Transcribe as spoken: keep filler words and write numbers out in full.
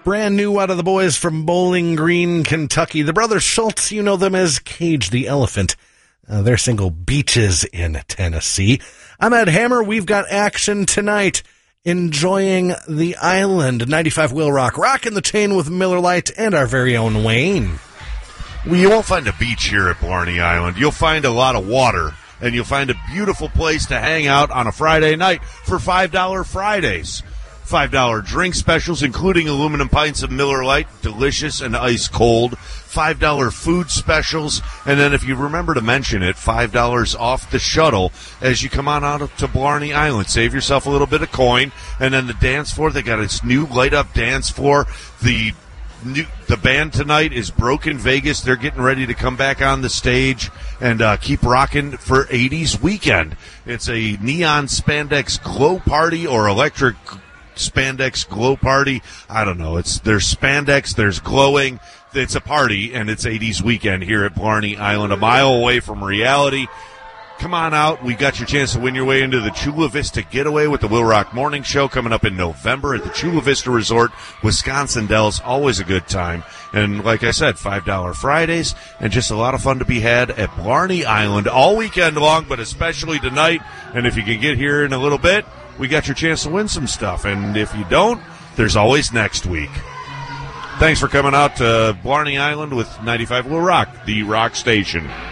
Brand new out of the boys from Bowling Green, Kentucky. The brothers Schultz, you know them as Cage the Elephant. Uh, their single Beaches in Tennessee. I'm Ed Hammer. We've got action tonight. Enjoying the island. ninety-five Will Rock. Rocking the chain with Miller Lite and our very own Wayne. Well, you won't find a beach here at Blarney Island. You'll find a lot of water, and you'll find a beautiful place to hang out on a Friday night for five dollars Fridays. five dollars drink specials, including aluminum pints of Miller Lite, delicious and ice cold. five dollars food specials. And then if you remember to mention it, five dollars off the shuttle as you come on out to Blarney Island. Save yourself a little bit of coin. And then the dance floor, they got its new light-up dance floor. The new, the band tonight is Broken Vegas. They're getting ready to come back on the stage and uh, keep rocking for eighties weekend. It's a neon spandex glow party or electric spandex glow party. I don't know. It's there's spandex, there's glowing. It's a party, and it's eighties weekend here at Blarney Island, a mile away from reality. Come on out. We got your chance to win your way into the Chula Vista Getaway with the Will Rock Morning Show coming up in November at the Chula Vista Resort, Wisconsin Dells. Always a good time. And like I said, five dollars Fridays, and just a lot of fun to be had at Blarney Island all weekend long, but especially tonight. And if you can get here in a little bit, we got your chance to win some stuff. And if you don't, there's always next week. Thanks for coming out to Blarney Island with ninety-five Will Rock, the rock station.